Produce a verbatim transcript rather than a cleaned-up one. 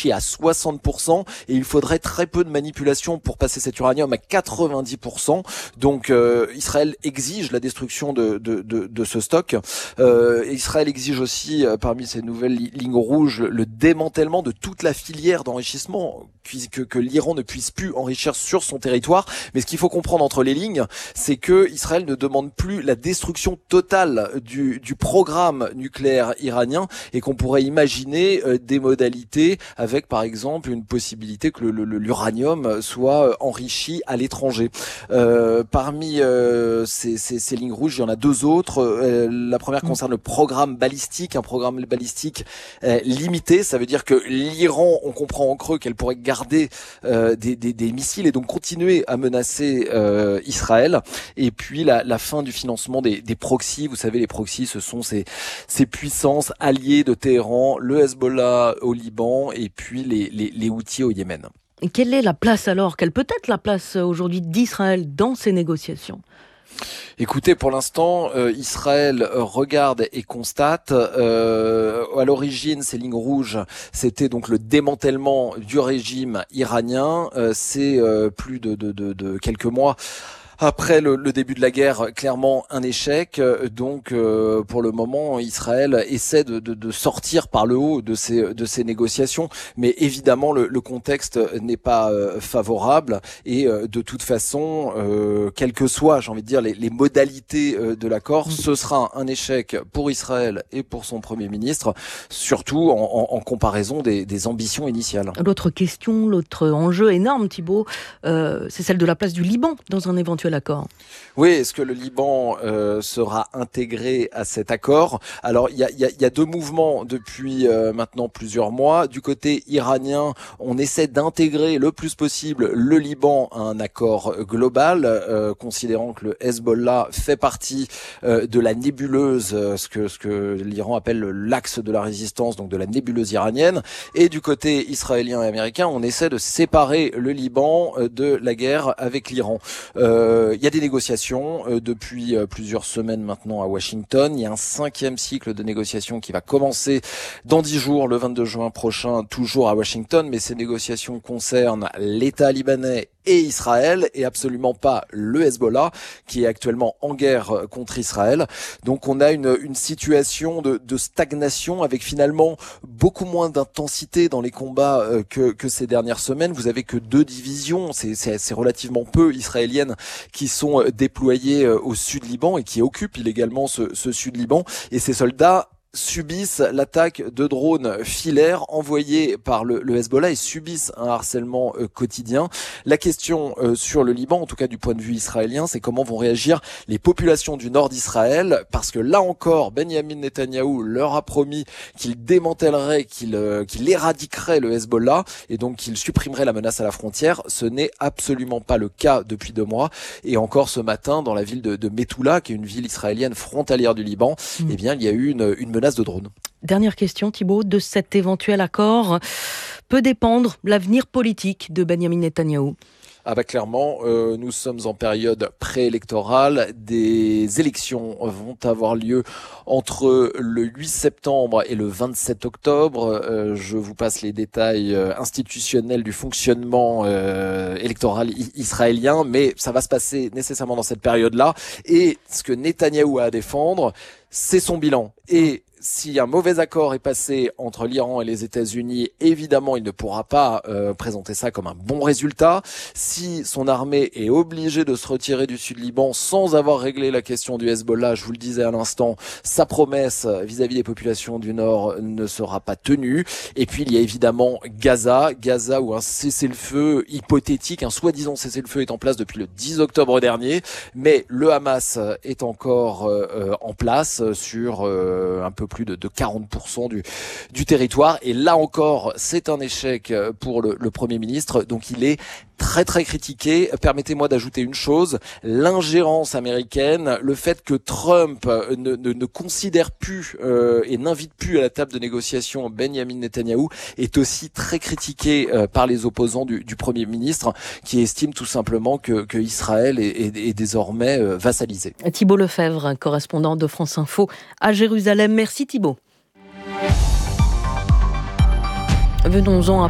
enrichi à soixante pour cent et il faudrait très peu de manipulation pour passer cet uranium à quatre-vingt-dix pour cent. Donc euh, Israël exige la destruction de, de, de, de ce stock. Euh, Israël exige aussi, euh, parmi ces nouvelles li- lignes rouges, le démantèlement de toute la filière d'enrichissement, que, que l'Iran ne puisse plus enrichir sur son territoire. Mais ce qu'il faut comprendre entre les lignes, c'est que Israël ne demande plus la destruction totale du, du programme nucléaire iranien et qu'on pourrait imaginer euh, des modalités avec, par exemple, une possibilité que le, le, l'uranium soit enrichi à l'étranger. Euh, parmi euh, ces, ces, ces lignes rouges, il y en a deux autres. Euh, la première concerne le programme balistique, un programme balistique euh, limité. Ça veut dire que l'Iran, on comprend en creux qu'elle pourrait garder euh, des, des, des missiles et donc continuer à menacer euh, Israël. Et puis la, la fin du financement des, des proxys. Vous savez, les proxys, ce sont ces, ces puissances alliées de Téhéran, le Hezbollah au Liban et puis les, les, les Houthis au Yémen. Et quelle est la place alors, quelle peut être la place aujourd'hui d'Israël dans ces négociations ? Écoutez, pour l'instant, euh, Israël regarde et constate. Euh, à l'origine, ces lignes rouges, c'était donc le démantèlement du régime iranien. Euh, c'est euh, plus de, de, de, de quelques mois après le, le début de la guerre, clairement un échec. Donc, euh, pour le moment, Israël essaie de, de, de sortir par le haut de ces, de ces négociations. Mais évidemment, le, le contexte n'est pas euh, favorable. Et euh, de toute façon, euh, quelles que soient, j'ai envie de dire, les, les modalités euh, de l'accord, ce sera un échec pour Israël et pour son Premier ministre, surtout en, en, en comparaison des, des ambitions initiales. L'autre question, l'autre enjeu énorme, Thibault, euh, c'est celle de la place du Liban dans un éventuel accord. Oui, est-ce que le Liban euh, sera intégré à cet accord ? Alors, il y a, y, a, y a deux mouvements depuis euh, maintenant plusieurs mois. Du côté iranien, on essaie d'intégrer le plus possible le Liban à un accord global, euh, considérant que le Hezbollah fait partie euh, de la nébuleuse, euh, ce que ce que l'Iran appelle l'axe de la résistance, donc de la nébuleuse iranienne. Et du côté israélien et américain, on essaie de séparer le Liban euh, de la guerre avec l'Iran. Euh, Il y a des négociations euh, depuis euh, plusieurs semaines maintenant à Washington. Il y a un cinquième cycle de négociations qui va commencer dans dix jours, le vingt-deux juin prochain, toujours à Washington. Mais ces négociations concernent l'État libanais et Israël et absolument pas le Hezbollah qui est actuellement en guerre contre Israël. Donc on a une, une situation de, de stagnation avec finalement beaucoup moins d'intensité dans les combats euh, que, que ces dernières semaines. Vous avez que deux divisions, c'est, c'est, c'est relativement peu israéliennes qui sont déployées euh, au sud Liban et qui occupent illégalement ce, ce sud Liban. Et ces soldats subissent l'attaque de drones filaires envoyés par le, le Hezbollah et subissent un harcèlement euh, quotidien. La question euh, sur le Liban, en tout cas du point de vue israélien, c'est comment vont réagir les populations du nord d'Israël, parce que là encore, Benyamin Netanyahou leur a promis qu'il démantèlerait, qu'il, euh, qu'il éradiquerait le Hezbollah et donc qu'il supprimerait la menace à la frontière. Ce n'est absolument pas le cas depuis deux mois. Et encore ce matin, dans la ville de, de Methoula, qui est une ville israélienne frontalière du Liban, mmh. eh bien, il y a eu une, une menace de drone. Dernière question, Thibault, de cet éventuel accord peut dépendre l'avenir politique de Benyamin Netanyahou. Ah bah clairement, euh, nous sommes en période préélectorale. Des élections vont avoir lieu entre le huit septembre et le vingt-sept octobre. Euh, je vous passe les détails euh, institutionnels du fonctionnement euh, électoral i- israélien, mais ça va se passer nécessairement dans cette période-là. Et ce que Netanyahou a à défendre, c'est son bilan. Et si un mauvais accord est passé entre l'Iran et les États-Unis, évidemment, il ne pourra pas euh, présenter ça comme un bon résultat. Si son armée est obligée de se retirer du sud Liban sans avoir réglé la question du Hezbollah, je vous le disais à l'instant, sa promesse vis-à-vis des populations du Nord ne sera pas tenue. Et puis, il y a évidemment Gaza, Gaza où un cessez-le-feu hypothétique, un soi-disant cessez-le-feu est en place depuis le dix octobre dernier, mais le Hamas est encore euh, en place sur euh, un peu plus de, de quarante pour cent du, du territoire. Et là encore, c'est un échec pour le, le Premier ministre. Donc il est très très critiqué. Permettez-moi d'ajouter une chose, l'ingérence américaine, le fait que Trump ne, ne, ne considère plus euh, et n'invite plus à la table de négociation Benyamin Netanyahou est aussi très critiqué euh, par les opposants du, du Premier ministre qui estiment tout simplement que, que Israël est, est, est désormais euh, vassalisé. Thibault Lefebvre, correspondant de France Info à Jérusalem. Merci Thibault. Venons-en à